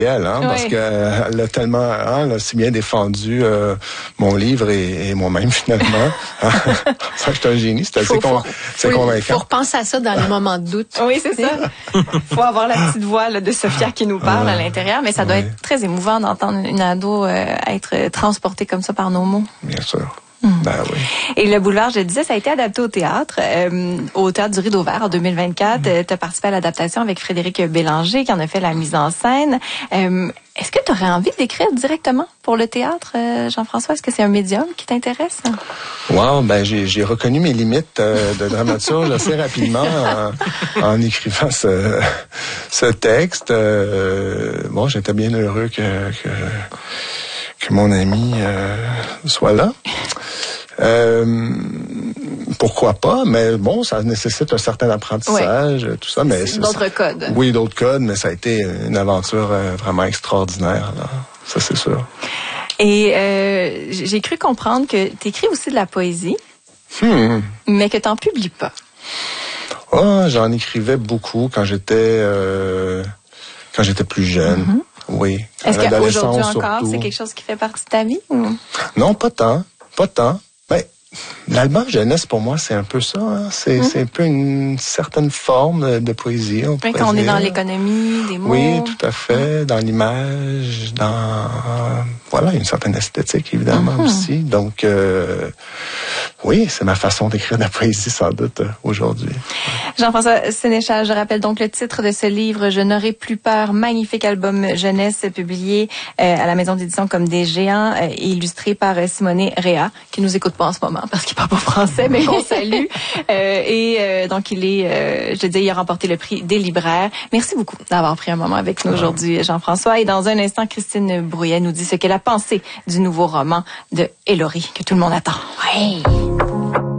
elle, parce qu'elle a tellement, elle a si bien défendu mon livre et moi-même finalement. Ça, je suis un génie, c'est assez convaincant. Il faut repenser à ça dans les moments de doute. Oui, c'est ça. Faut avoir la petite voix là, de Sophia qui nous parle à l'intérieur, mais ça doit être très émouvant d'entendre une ado être transportée comme ça par nos mots. Bien sûr. Ben oui. Et le boulevard, je disais, ça a été adapté au théâtre du Rideau Vert en 2024. Tu as participé à l'adaptation avec Frédéric Bélanger qui en a fait la mise en scène. Est-ce que tu aurais envie d'écrire directement pour le théâtre, Jean-François? Est-ce que c'est un médium qui t'intéresse? Wow, ben j'ai reconnu mes limites de dramaturge assez rapidement en écrivant ce texte. Bon, j'étais bien heureux que mon ami soit là. Pourquoi pas, mais bon, ça nécessite un certain apprentissage, tout ça. Mais d'autres codes. Oui, d'autres codes, mais ça a été une aventure vraiment extraordinaire, là. Ça, c'est sûr. Et j'ai cru comprendre que tu écris aussi de la poésie, mais que tu n'en publies pas. J'en écrivais beaucoup quand j'étais plus jeune. Oui. Est-ce qu'aujourd'hui encore, c'est quelque chose qui fait partie de ta vie? Ou? Non, pas tant. Ben, l'album jeunesse, pour moi, c'est un peu ça. C'est un peu une certaine forme de poésie. Quand on est dans l'économie des mots. Oui, tout à fait. Dans l'image, voilà, une certaine esthétique, évidemment, aussi. Donc, oui, c'est ma façon d'écrire de la poésie, sans doute, aujourd'hui. Jean-François Sénéchal, je rappelle donc le titre de ce livre, Je n'aurai plus peur, magnifique album jeunesse publié à la maison d'édition Comme des géants, illustré par Simonet Réa, qui nous écoute pas en ce moment parce qu'il parle pas français, mais qu'on salue. Donc il a remporté le prix des libraires. Merci beaucoup d'avoir pris un moment avec nous aujourd'hui, Jean-François. Et dans un instant, Christine Brouillet nous dit ce qu'elle a pensé du nouveau roman de Hélory, que tout le monde attend. Oui.